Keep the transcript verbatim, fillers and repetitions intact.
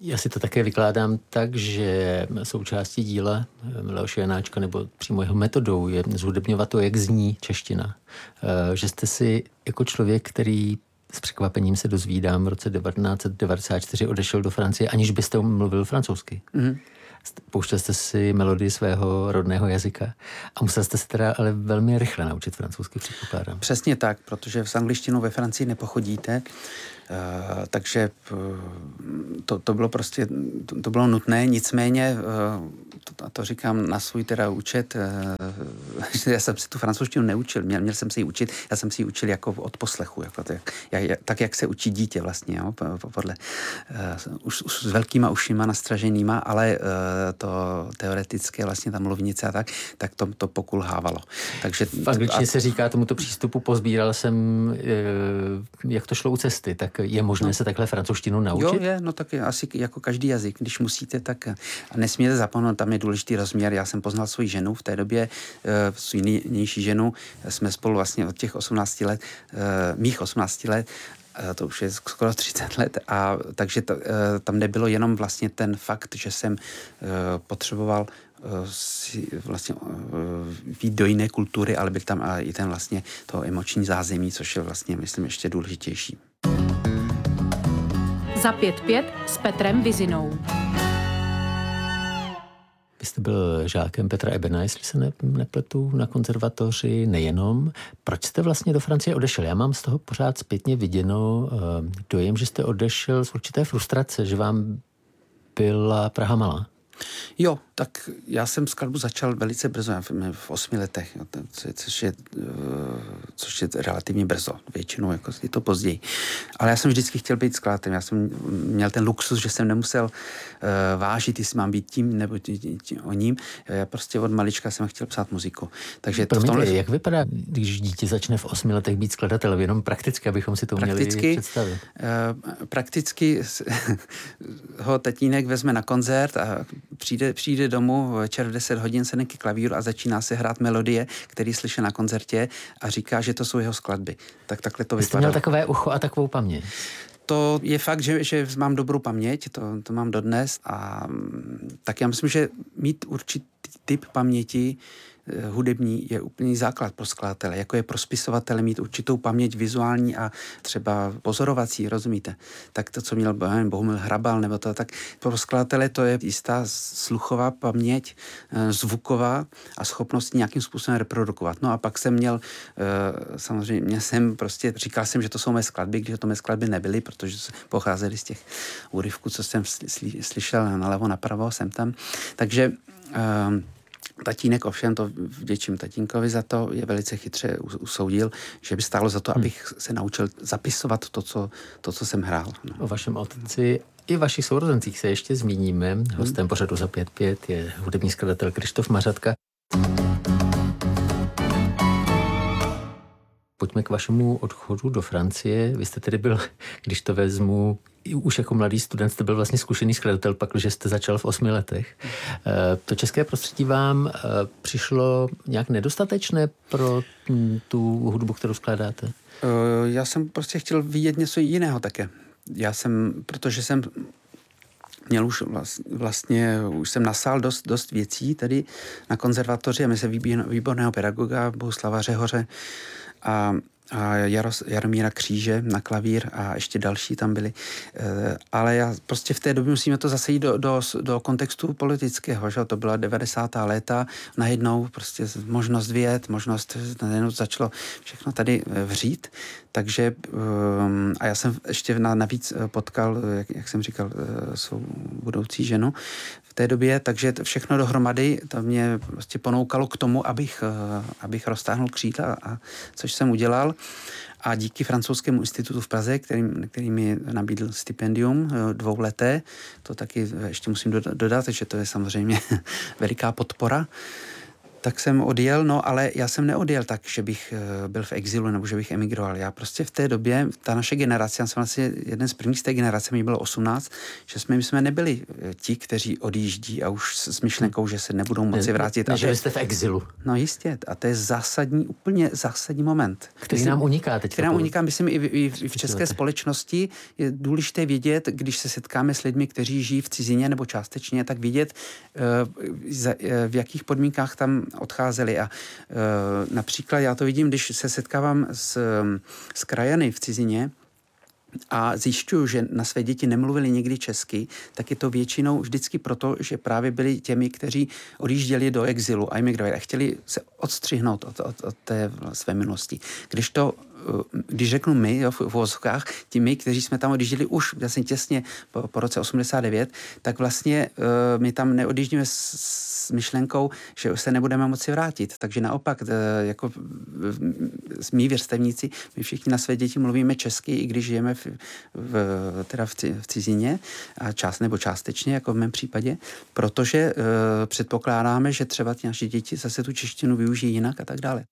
Já si to také vykládám tak, že součástí díla Leoše Janáčka nebo přímo jeho metodou je zhudebňovat to, jak zní čeština. Že jste si jako člověk, který s překvapením se dozvídám v roce devatenáct set devadesát čtyři odešel do Francie, aniž byste mluvil francouzsky. Mm. Pouštěl jste si melodii svého rodného jazyka a musel jste se teda ale velmi rychle naučit francouzsky, předpokládám. Přesně tak, protože s angličtinou ve Francii nepochodíte, Uh, takže uh, to, to bylo prostě, to, to bylo nutné, nicméně, uh, to, to říkám na svůj teda účet, uh, já jsem si tu francouzštinu neučil, měl, měl jsem si ji učit, já jsem si ji učil jako od poslechu, jako tak, jak, tak, jak se učí dítě vlastně, jo, podle, uh, už, už s velkýma ušima nastraženýma, ale uh, to teoretické vlastně ta mluvnice a tak, tak to, to pokulhávalo. Takže, v angličtině a, se říká tomuto přístupu, pozbíral jsem, uh, jak to šlo u cesty, tak je možné no. se takhle francouzštinu naučit? Jo, je, no tak je, asi jako každý jazyk. Když musíte, tak a nesmějete zapomenout, tam je důležitý rozměr. Já jsem poznal svoji ženu v té době, e, svou nynější ženu, jsme spolu vlastně od těch osmnácti let, e, mých osmnácti let, e, to už je skoro třicet let, a takže to, e, tam nebylo jenom vlastně ten fakt, že jsem e, potřeboval si vlastně vít do jiné kultury, ale byl tam i ten vlastně to emoční zázemí, což je vlastně, myslím, ještě důležitější. Za pět pět s Petrem Vizinou. Vy jste byl žákem Petra Ebena, jestli se ne, nepletu, na konzervatoři, nejenom. Proč jste vlastně do Francie odešel? Já mám z toho pořád zpětně viděno uh, dojem, že jste odešel z určité frustrace, že vám byla Praha malá. Jo, tak já jsem skladbu začal velice brzo, v osmi letech, což je, což je relativně brzo, většinou jako je to později. Ale já jsem vždycky chtěl být skladatelem, já jsem měl ten luxus, že jsem nemusel uh, vážit, jestli mám být tím nebo tím, tím, o ním. Já prostě od malička jsem chtěl psát muziku. Takže Promiňte, tomhle... jak vypadá, když dítě začne v osmi letech být skladatelem, jenom prakticky, abychom si to prakticky, měli představit? Uh, prakticky ho tatínek vezme na koncert a přijde, přijde domů večer v deset hodin, sedne ke klavíru a začíná se hrát melodie, který slyšel na koncertě a říká, že to jsou jeho skladby. Tak takhle to vypadá. Jste měl takové ucho a takovou paměť? To je fakt, že, že mám dobrou paměť, to, to mám dodnes a tak já myslím, že mít určitý typ paměti hudební je úplný základ pro skladatele, jako je pro spisovatele mít určitou paměť vizuální a třeba pozorovací, rozumíte? Tak to, co měl Bohumil Hrabal, nebo to, tak pro skladatele to je jistá sluchová paměť, zvuková a schopnost nějakým způsobem reprodukovat. No a pak jsem měl, samozřejmě měl jsem prostě, říkal jsem, že to jsou mé skladby, když to mé skladby nebyly, protože pocházely z těch úryvků, co jsem sly, slyšel nalevo, napravo, jsem tam. Takže tatínek, ovšem to vděčím tatínkovi za to, je velice chytře usoudil, že by stálo za to, abych hmm. se naučil zapisovat to, co, to, co jsem hrál. No. O vašem otci i vašich sourozencích se ještě zmíníme. Hostem hmm. pořadu Za pět pět je hudební skladatel Krištof Mařatka. Pojďme k vašemu odchodu do Francie. Vy jste tedy byl, když to vezmu, už jako mladý student jste byl vlastně zkušený skladatel, pak, že jste začal v osmi letech. To české prostředí vám přišlo nějak nedostatečné pro tu hudbu, kterou skládáte? Já jsem prostě chtěl vidět něco jiného také. Já jsem, protože jsem měl už vlastně, už jsem nasál dost, dost věcí tady na konzervatoři a měl jsem výborného pedagoga Bohuslava Řehoře a, a Jaros, Jaromíra Kříže na klavír a ještě další tam byli. E, ale já prostě v té době musíme to zase jít do, do, do kontextu politického, že? To byla devadesátá léta, najednou prostě možnost vyjet, možnost, najednou začalo všechno tady vřít, takže um, a já jsem ještě navíc potkal, jak, jak jsem říkal, svou budoucí ženu v té době, takže všechno dohromady to mě prostě ponoukalo k tomu, abych, abych roztáhnul křídla, a, což jsem udělal. A díky francouzskému institutu v Praze, který, který mi nabídl stipendium dvouleté, to taky ještě musím dodat, že to je samozřejmě veliká podpora, Tak jsem odjel, no ale já jsem neodjel tak, že bych byl v exilu nebo že bych emigroval. Já prostě v té době, ta naše generace, já jsem vlastně jeden z prvních z té generace, mi bylo osmnáct, že jsme, my jsme nebyli ti, kteří odjíždí a už s myšlenkou, že se nebudou moci vrátit. Ne, a že te... jste v exilu. No jistě, a to je zásadní, úplně zásadní moment. Který myslím, nám uniká teď. Který nám uniká, myslím, i v, i v, i v české společnosti. Je důležité vědět, když se setkáme s lidmi, kteří žijí v cizině nebo částečně, tak vidět, v jakých podmínkách tam odcházeli. A například já to vidím, když se setkávám s, s krajany v cizině a zjišťuju, že na své děti nemluvili někdy česky, tak je to většinou vždycky proto, že právě byli těmi, kteří odjížděli do exilu a emigrovali a chtěli se odstřihnout od, od, od té své minulosti. Když to když řeknu my, jo, v uvozovkách, ti my, kteří jsme tam odjížděli už vlastně těsně po, po roce osmdesát devět, tak vlastně uh, my tam neodjíždíme s, s myšlenkou, že se nebudeme moci vrátit. Takže naopak, uh, jako mý vrstevníci, my všichni na své děti mluvíme česky, i když žijeme v, v, teda v, v cizině, a část nebo částečně, jako v mém případě, protože uh, předpokládáme, že třeba ty naše děti zase tu češtinu využijí jinak a tak dále.